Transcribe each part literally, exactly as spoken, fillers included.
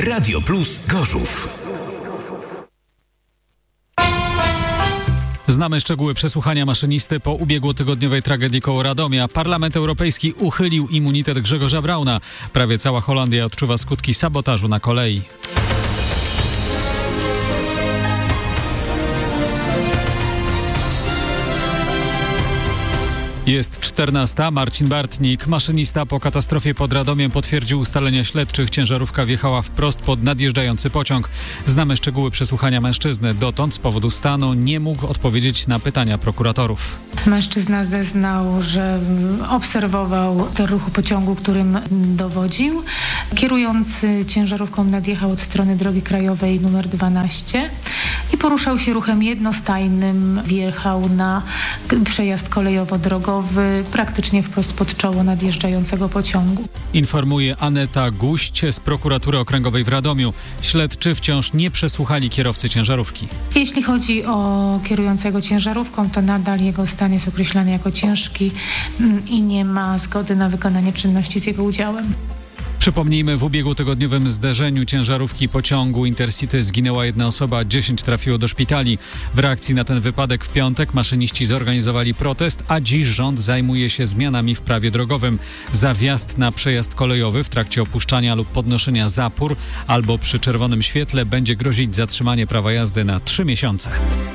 Radio Plus Gorzów. Znamy szczegóły przesłuchania maszynisty po ubiegłotygodniowej tragedii koło Radomia. Parlament Europejski uchylił immunitet Grzegorza Brauna. Prawie cała Holandia odczuwa skutki sabotażu na kolei. Jest czternasta. Marcin Bartnik. Maszynista po katastrofie pod Radomiem potwierdził ustalenia śledczych. Ciężarówka wjechała wprost pod nadjeżdżający pociąg. Znamy szczegóły przesłuchania mężczyzny. Dotąd z powodu stanu nie mógł odpowiedzieć na pytania prokuratorów. Mężczyzna zeznał, że obserwował tor ruchu pociągu, którym dowodził. Kierujący ciężarówką nadjechał od strony drogi krajowej numer dwanaście i poruszał się ruchem jednostajnym. Wjechał na przejazd kolejowo-drogowy praktycznie wprost pod czoło nadjeżdżającego pociągu. Informuje Aneta Guść z prokuratury okręgowej w Radomiu. Śledczy wciąż nie przesłuchali kierowcy ciężarówki. Jeśli chodzi o kierującego ciężarówką, to nadal jego stan jest określany jako ciężki i nie ma zgody na wykonanie czynności z jego udziałem. Przypomnijmy, w ubiegłotygodniowym zderzeniu ciężarówki i pociągu Intercity zginęła jedna osoba, dziesięć trafiło do szpitali. W reakcji na ten wypadek w piątek maszyniści zorganizowali protest, a dziś rząd zajmuje się zmianami w prawie drogowym. Za wjazd na przejazd kolejowy w trakcie opuszczania lub podnoszenia zapór albo przy czerwonym świetle będzie grozić zatrzymanie prawa jazdy na trzy miesiące.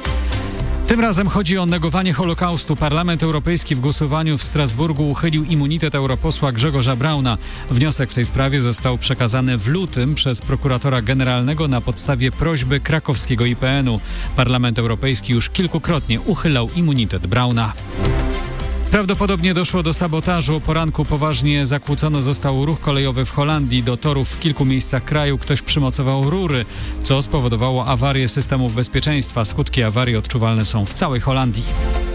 Tym razem chodzi o negowanie Holokaustu. Parlament Europejski w głosowaniu w Strasburgu uchylił immunitet europosła Grzegorza Brauna. Wniosek w tej sprawie został przekazany w lutym przez prokuratora generalnego na podstawie prośby krakowskiego I P N-u. Parlament Europejski już kilkukrotnie uchylał immunitet Brauna. Prawdopodobnie doszło do sabotażu. O poranku poważnie zakłócony został ruch kolejowy w Holandii. Do torów w kilku miejscach kraju ktoś przymocował rury, co spowodowało awarię systemów bezpieczeństwa. Skutki awarii odczuwalne są w całej Holandii.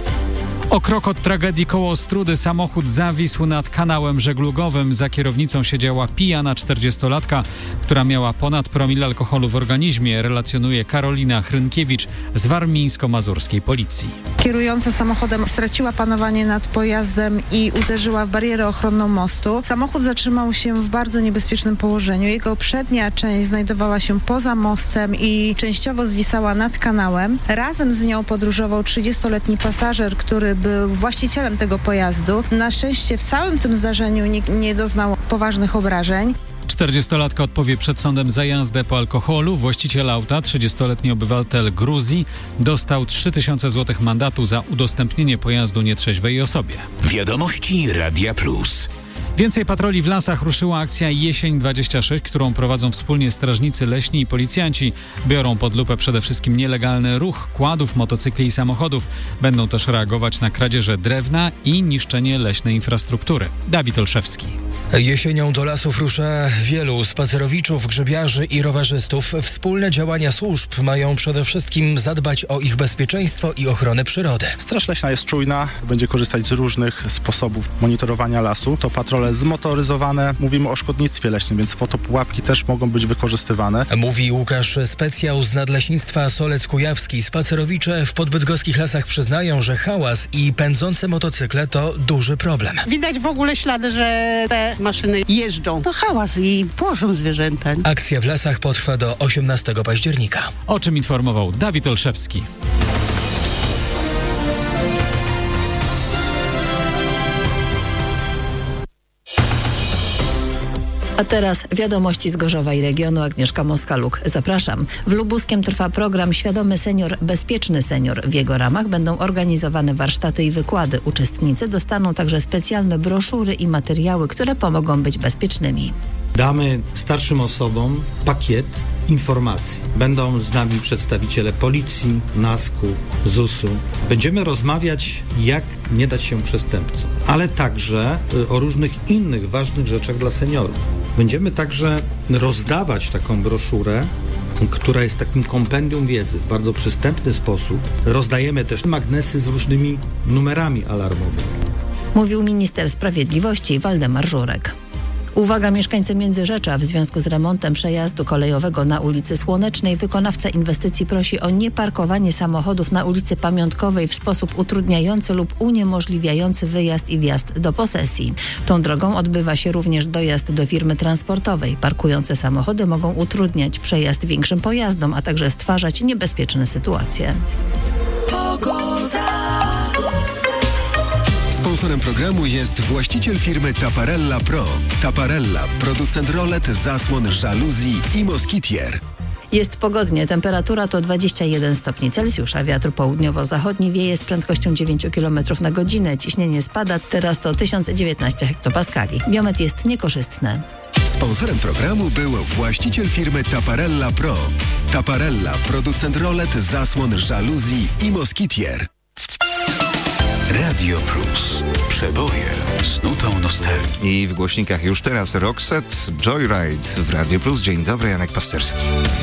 O krok od tragedii koło Ostródy samochód zawisł nad kanałem żeglugowym. Za kierownicą siedziała pijana czterdziestolatka, która miała ponad promil alkoholu w organizmie, relacjonuje Karolina Hrynkiewicz z warmińsko-mazurskiej policji. Kierująca samochodem straciła panowanie nad pojazdem i uderzyła w barierę ochronną mostu. Samochód zatrzymał się w bardzo niebezpiecznym położeniu. Jego przednia część znajdowała się poza mostem i częściowo zwisała nad kanałem. Razem z nią podróżował trzydziestoletni pasażer, który był właścicielem tego pojazdu. Na szczęście w całym tym zdarzeniu nikt nie doznał poważnych obrażeń. czterdziestolatka odpowie przed sądem za jazdę po alkoholu. Właściciel auta, trzydziestoletni obywatel Gruzji, dostał trzy tysiące złotych mandatu za udostępnienie pojazdu nietrzeźwej osobie. Wiadomości Radia Plus. Więcej patroli w lasach. Ruszyła akcja Jesień dwadzieścia sześć, którą prowadzą wspólnie strażnicy leśni i policjanci. Biorą pod lupę przede wszystkim nielegalny ruch kładów, motocykli i samochodów. Będą też reagować na kradzieże drewna i niszczenie leśnej infrastruktury. Dawid Olszewski. Jesienią do lasów rusza wielu spacerowiczów, grzybiarzy i rowerzystów. Wspólne działania służb mają przede wszystkim zadbać o ich bezpieczeństwo i ochronę przyrody. Straż Leśna jest czujna, będzie korzystać z różnych sposobów monitorowania lasu. To patrole zmotoryzowane. Mówimy o szkodnictwie leśnym, więc fotopułapki też mogą być wykorzystywane. Mówi Łukasz Specjał z Nadleśnictwa Solec Kujawski. Spacerowicze w podbydgoskich lasach przyznają, że hałas i pędzące motocykle to duży problem. Widać w ogóle ślady, że te maszyny jeżdżą. To hałas i płoszą zwierzęta. Akcja w lasach potrwa do osiemnastego października. O czym informował Dawid Olszewski. A teraz wiadomości z Gorzowa i regionu. Agnieszka Moska-Luk. Zapraszam. W Lubuskiem trwa program Świadomy Senior, Bezpieczny Senior. W jego ramach będą organizowane warsztaty i wykłady. Uczestnicy dostaną także specjalne broszury i materiały, które pomogą być bezpiecznymi. Damy starszym osobom pakiet informacji. Będą z nami przedstawiciele policji, nasku, zusu. Będziemy rozmawiać, jak nie dać się przestępcom, ale także o różnych innych ważnych rzeczach dla seniorów. Będziemy także rozdawać taką broszurę, która jest takim kompendium wiedzy w bardzo przystępny sposób. Rozdajemy też magnesy z różnymi numerami alarmowymi. Mówił minister sprawiedliwości Waldemar Żurek. Uwaga, mieszkańcy Międzyrzecza, w związku z remontem przejazdu kolejowego na ulicy Słonecznej wykonawca inwestycji prosi o nieparkowanie samochodów na ulicy Pamiątkowej w sposób utrudniający lub uniemożliwiający wyjazd i wjazd do posesji. Tą drogą odbywa się również dojazd do firmy transportowej. Parkujące samochody mogą utrudniać przejazd większym pojazdom, a także stwarzać niebezpieczne sytuacje. Sponsorem programu jest właściciel firmy Taparella Pro. Taparella, producent rolet, zasłon, żaluzji i moskitier. Jest pogodnie, temperatura to dwadzieścia jeden stopni Celsjusza, wiatr południowo-zachodni wieje z prędkością dziewięć kilometrów na godzinę, ciśnienie spada, teraz to tysiąc dziewiętnaście hektopaskali. Biometr jest niekorzystny. Sponsorem programu był właściciel firmy Taparella Pro. Taparella, producent rolet, zasłon, żaluzji i moskitier. Radio Plus. Przeboje z nutą nostalgii. I w głośnikach już teraz Roxette, Joyride w Radio Plus. Dzień dobry, Janek Pasterski.